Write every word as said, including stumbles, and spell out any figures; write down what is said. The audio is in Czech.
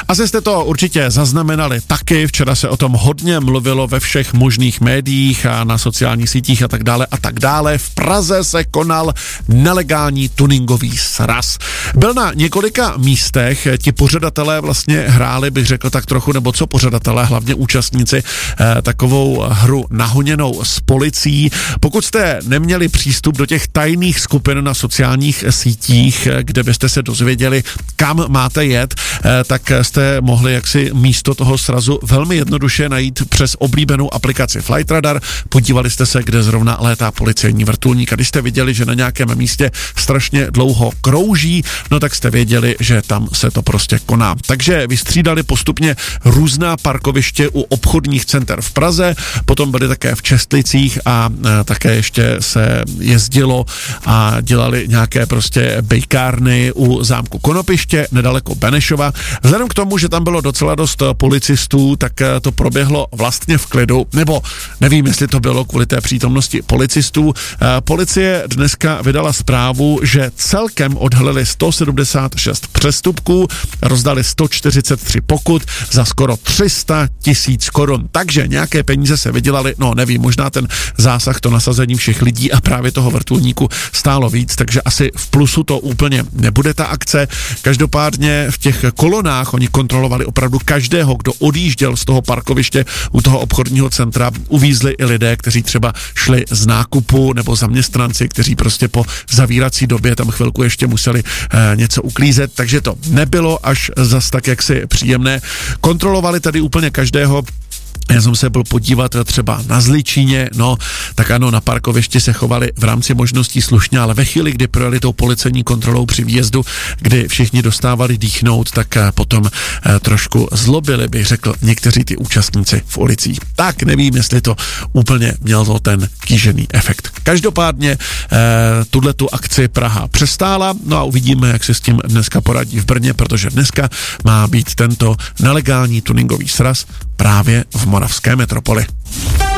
Asi jste to určitě zaznamenali taky, včera se o tom hodně mluvilo ve všech možných médiích a na sociálních sítích a tak dále a tak dále. V Praze se konal nelegální tuningový sraz. Byl na několika místech, ti pořadatelé vlastně hráli, bych řekl tak trochu, nebo co pořadatelé, hlavně účastníci, eh, takovou hru nahoněnou s policií. Pokud jste neměli přístup do těch tajných skupin na sociálních sítích, kde byste se dozvěděli, kam máte jet, eh, tak jste mohli jaksi místo toho srazu velmi jednoduše najít přes oblíbenou aplikaci Flight Radar. Podívali jste se, kde zrovna létá policejní vrtulník, a když jste viděli, že na nějakém místě strašně dlouho krouží, no tak jste věděli, že tam se to prostě koná. Takže vystřídali postupně různá parkoviště u obchodních center v Praze, potom byly také v Čestlicích a e, také ještě se jezdilo a dělali nějaké prostě bejkárny u zámku Konopiště nedaleko Benešova. Vzhledem k tomu, že tam bylo docela dost policistů, tak to proběhlo vlastně v klidu, nebo nevím, jestli to bylo kvůli té přítomnosti policistů. Policie dneska vydala zprávu, že celkem odhalili sto sedmdesát šest přestupků, rozdali sto čtyřicet tři pokut za skoro tři sta tisíc korun. Takže nějaké peníze se vydělali, no nevím, možná ten zásah, to nasazení všech lidí a právě toho vrtulníku stálo víc, takže asi v plusu to úplně nebude ta akce. Každopádně v těch kolonách oni kontrolovali opravdu každého, kdo odjížděl z toho parkoviště u toho obchodního centra. Uvízli i lidé, kteří třeba šli z nákupu, nebo zaměstnanci, kteří prostě po zavírací době tam chvilku ještě museli e, něco uklízet, takže to nebylo až zas tak jaksi příjemné. Kontrolovali tady úplně každého. Já jsem se byl podívat třeba na Zličíně, no, tak ano, na parkovišti se chovali v rámci možností slušně, ale ve chvíli, kdy projeli tou policejní kontrolou při výjezdu, kdy všichni dostávali dýchnout, tak potom eh, trošku zlobili, bych řekl, někteří ty účastníci v ulicích. Tak nevím, jestli to úplně mělo ten kýžený efekt. Každopádně eh, tuhletu akci Praha přestála, no a uvidíme, jak se s tím dneska poradí v Brně, protože dneska má být tento nelegální tuningový sraz právě v moravské metropoli.